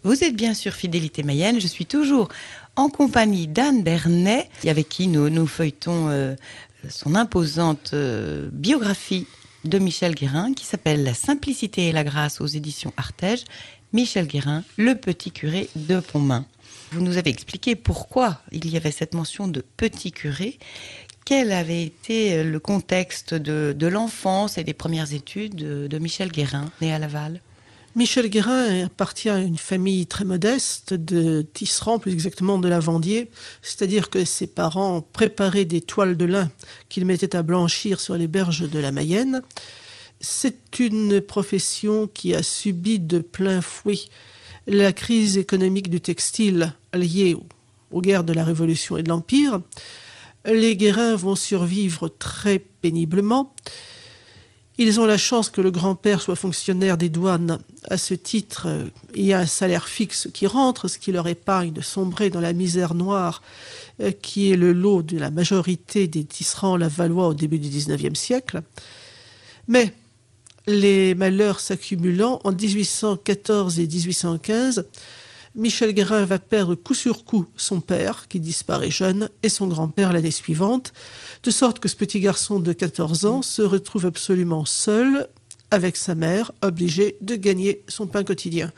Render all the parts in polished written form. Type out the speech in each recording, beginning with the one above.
Vous êtes bien sur Fidélité Mayenne. Je suis toujours en compagnie d'Anne Bernet, avec qui nous feuilletons son imposante biographie de Michel Guérin, qui s'appelle La simplicité et la grâce aux éditions Artege. Michel Guérin, le petit curé de Pontmain. Vous nous avez expliqué pourquoi il y avait cette mention de petit curé. Quel avait été le contexte de l'enfance et des premières études de Michel Guérin, né à Laval? Michel Guérin appartient à une famille très modeste de tisserands, plus exactement de lavandiers. C'est-à-dire que ses parents préparaient des toiles de lin qu'ils mettaient à blanchir sur les berges de la Mayenne. C'est une profession qui a subi de plein fouet la crise économique du textile liée aux guerres de la Révolution et de l'Empire. Les Guérins vont survivre très péniblement. Ils ont la chance que le grand-père soit fonctionnaire des douanes. À ce titre, il y a un salaire fixe qui rentre, ce qui leur épargne de sombrer dans la misère noire qui est le lot de la majorité des tisserands lavallois au début du XIXe siècle. Mais les malheurs s'accumulant, en 1814 et 1815, Michel Guérin va perdre coup sur coup son père, qui disparaît jeune, et son grand-père l'année suivante, de sorte que ce petit garçon de 14 ans se retrouve absolument seul avec sa mère, obligé de gagner son pain quotidien.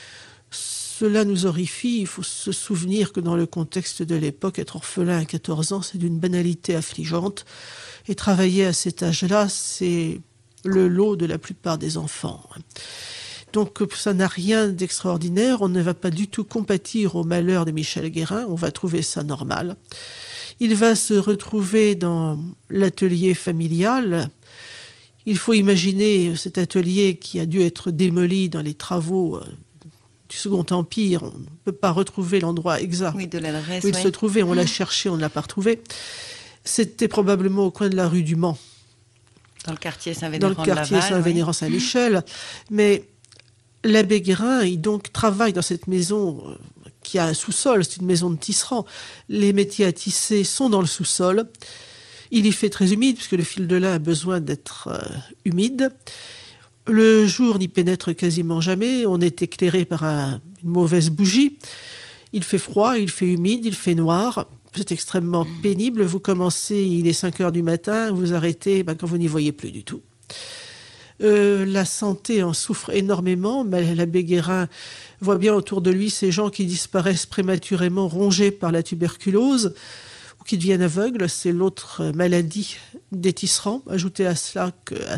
Cela nous horrifie. Il faut se souvenir que dans le contexte de l'époque, être orphelin à 14 ans, c'est d'une banalité affligeante. Et travailler à cet âge-là, c'est le lot de la plupart des enfants. Donc ça n'a rien d'extraordinaire, on ne va pas du tout compatir au malheur de Michel Guérin, on va trouver ça normal. Il va se retrouver dans l'atelier familial. Il faut imaginer cet atelier qui a dû être démoli dans les travaux du Second Empire. On ne peut pas retrouver l'endroit exact de l'adresse, où il se trouvait, on l'a cherché, on ne l'a pas retrouvé. C'était probablement au coin de la rue du Mans. Dans le quartier Saint-Vénéran-Saint-Michel. Mais l'abbé Guérin, il donc travaille dans cette maison qui a un sous-sol, c'est une maison de tisserand. Les métiers à tisser sont dans le sous-sol. Il y fait très humide, puisque le fil de lin a besoin d'être humide. Le jour n'y pénètre quasiment jamais. On est éclairé par une mauvaise bougie. Il fait froid, il fait humide, il fait noir. C'est extrêmement pénible. Vous commencez, il est 5 heures du matin, vous arrêtez quand vous n'y voyez plus du tout. La santé en souffre énormément. L'abbé Guérin voit bien autour de lui ces gens qui disparaissent prématurément, rongés par la tuberculose ou qui deviennent aveugles. C'est l'autre maladie des tisserands. Ajoutez à cela qu'à